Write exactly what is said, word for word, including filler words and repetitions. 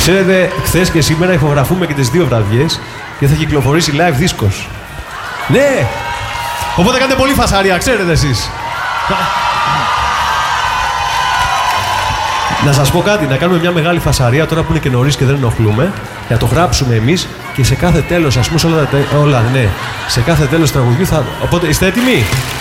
Ξέρετε, χθες και σήμερα ηχογραφούμε και τις δύο βραδιές και θα κυκλοφορήσει live δίσκος. Ναι! Οπότε κάνετε πολύ φασαρία, ξέρετε εσείς. Να σας πω κάτι, να κάνουμε μια μεγάλη φασαρία τώρα που είναι και νωρίς και δεν ενοχλούμε. Να το γράψουμε εμείς και σε κάθε τέλος, ας πούμε, όλα, όλα, ναι, σε κάθε τέλος τραγουδιού θα... Οπότε, είστε έτοιμοι?